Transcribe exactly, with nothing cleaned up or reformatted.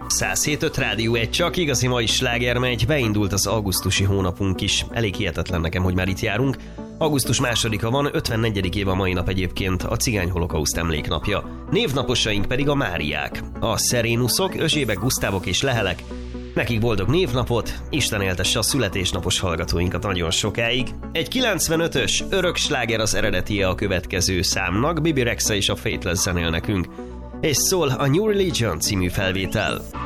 száz hét öt Rádió egy, csak igazi mai sláger megy, beindult az augusztusi hónapunk is. Elég hihetetlen nekem, hogy már itt járunk. augusztus másodika van, ötvennegyedik év a mai nap egyébként, a cigány holokauszt emléknapja. Névnaposaink pedig a Máriák, a Szerénuszok, Özsébek, Gusztávok és Lehelek. Nekik boldog névnapot, Isten éltesse a születésnapos hallgatóinkat nagyon sokáig. Egy kilencvenötös örök sláger az eredetie a következő számnak, Bibi Rexha és a Faithless zenél nekünk. És szól a New Religion című felvétel.